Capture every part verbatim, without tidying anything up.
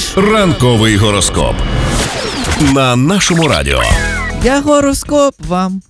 Віж. Ранковий гороскоп на нашому радіо. Я гороскоп вам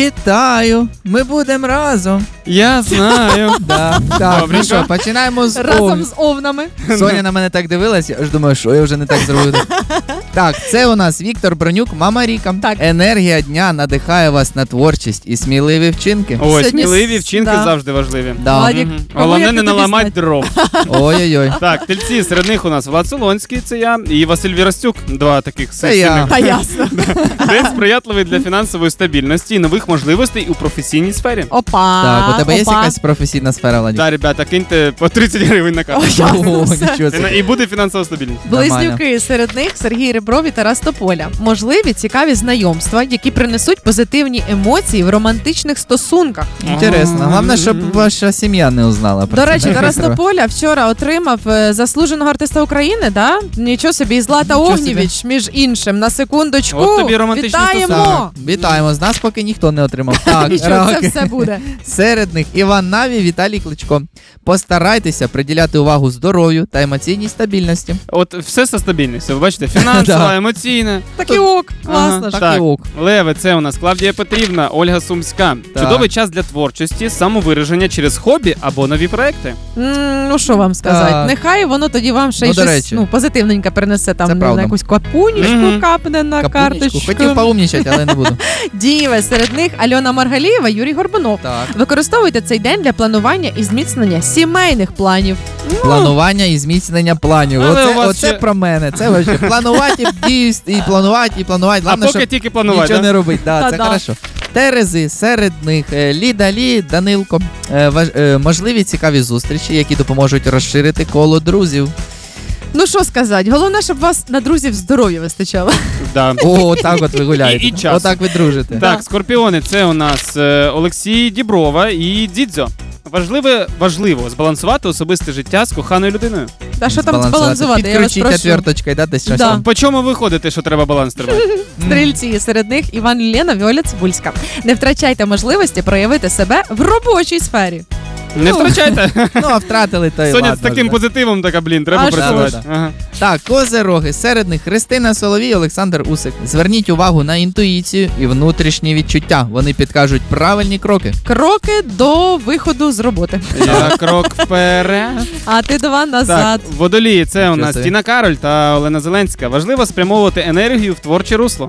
читаю, ми будемо разом. Я знаю. Да, так, ну Добренько. що, починаємо з Разом овнів. з овнами. Соня на мене так дивилась, я ж думаю, що я вже не так зробив. Так, це у нас Віктор Бронюк, мама Ріка. Так. Енергія дня надихає вас на творчість і сміливі вчинки. Ой, Сьогодні сміливі с- вчинки да. завжди важливі. Да. Владик, Мгм. кого Головне як не тобі наламати знати? дров. Ой-ой-ой. Так, тельці, серед них у нас Влад Солонський, це я, і Василь Вірастюк, два таких Це я. сильних. Та ясно. День сприятливий для фінансової стабільності і нових можливостей у професійній сфері. Опа. Так, у тебе є опа. якась професійна сфера, Владик? Так, ребята, киньте по тридцять гривень на карту. Ясно О, все. нічого собі. І буде фінансова стабільність. Близнюки, серед них Сергій Ребров і Тарас Тополя. Можливі цікаві знайомства, які принесуть позитивні емоції в романтичних стосунках. Інтересно. Головне, щоб ваша сім'я не узнала про До це. речі, Тарас Тополя вчора отримав е, заслуженого артиста України, да? Нічого собі, і Злата Нічого собі. Огнєвіч, між іншим. На секундочку. От тобі романтичні Вітаємо! Так, вітаємо. З нас поки ніхто не отримав. Так, Нічого, це раки. все буде. Серед них Іван Наві, Віталій Кличко. Постарайтеся приділяти увагу здоров'ю та емоційній стабільності. От все со стабільністю. Ви бачите, фінансова, Да. емоційна. Так і ок, класно Ага, ж. Так і ок. Леви, це у нас Клавдія Петрівна, Ольга Сумська. Так. Чудовий час для творчості, самовираження через хобі або нові проекти. М, Ну що вам сказати? Так. Нехай воно тоді вам ще Ну, й до щось речі. ну, позитивненьке принесе там Це на правда. якусь капунечку Мгм. капне на Капунечку. карточку. Хотів поумнічати, але не буду. Діви, серед них Альона Маргалієва, Юрій Горбунов. Так. Використовуйте цей день для планування і зміцнення сімейних планів. Планування і зміцнення планів. Але у Оце, вас оце ще- про мене. Це вообще планувати дії, і планувати, і планувати. А Главне, поки щоб тільки планувати. нічого да? не робити. Да, це Та-да. хорошо. Терези, серед них е, Ліда Лі, Данилко. Е, важ- е, Можливі цікаві зустрічі, які допоможуть розширити коло друзів. Ну що сказати, головне, щоб вас на друзів здоров'я вистачало. Да. О, так от ви гуляєте. І- і час. Отак ви дружите. Так, скорпіони, це у нас е, Олексій Діброва і Дідзьо. Важливе, важливо збалансувати особисте життя з коханою людиною. Та що там збалансувати? Я вас Підключіть прошу. отверточкою, да, десь щось. Да. По чому виходите, що треба баланс тримати? Стрільці, серед них Іван Лєна, Віоля Цибульська. Не втрачайте можливості проявити себе в робочій сфері. Не втрачайте. Ну, а втратили, то й Соня з ладно таким вже. позитивом така, блін, треба А що працювати. ж. Ага. Так, козероги, серед них Христина Соловій, Олександр Усик. Зверніть увагу на інтуїцію і внутрішні відчуття. Вони підкажуть правильні кроки. Кроки до виходу з роботи. Я крок вперед. А ти два назад. Так, водолії, це у Нічого нас собі. Тіна Кароль та Олена Зеленська. Важливо спрямовувати енергію в творче русло.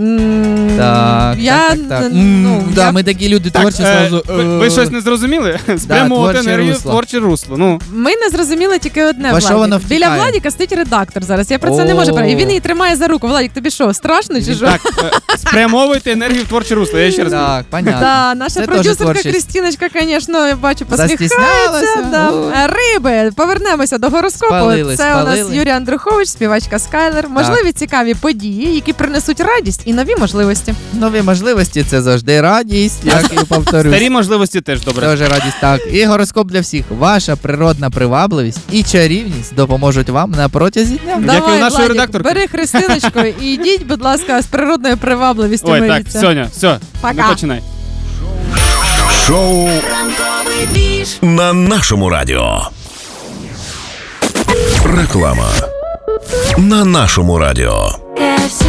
М, Так, я, так, так, так. н- ну, М, да, я- ми такі люди Так, творчі е, сразу. ви, ви щось не зрозуміли? Спрямовувати творче енергію в русло. творче русло. Ну, Ми не зрозуміли тільки одне, Во що воно Владик. Біля втікає? Владіка стоїть редактор зараз. Я про це не О. можу про. І він її тримає за руку. Владик, тобі що, страшно чи що? так, е, спрямовуйте енергію в творче русло. Я ще раз кажу. Так, понятно. Да, наша Це теж продюсерка творчість. Крістіночка, звісно, я бачу, посміхається. Застіснялася? Да. О. Е, Риби, повернемося до гороскопу. Спалили, Це у нас спалили. Юрій Андрухович, співачка Скайлер. Можливі цікаві події, які принесуть радість і нові можливості. Нові можливості це завжди радість, як і повторюсь. Старі можливості теж добре. Дуже радість, так. І гороскоп для всіх. Ваша природна привабливість і чарівність допоможуть вам на протязі дня. Дякую Давай, нашої Владик, редакторки. бери Христиночку і йдіть, будь ласка, з природною привабливістю Ой, так, миріться. Соня, все, Пока. не починай. Шоу на нашому радіо. Реклама на нашому радіо.